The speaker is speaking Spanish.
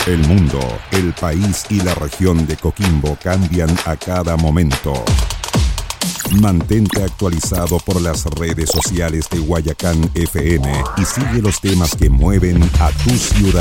El mundo, el país y la región de Coquimbo cambian a cada momento. Mantente actualizado por las redes sociales de Guayacán FM y sigue los temas que mueven a tu ciudad.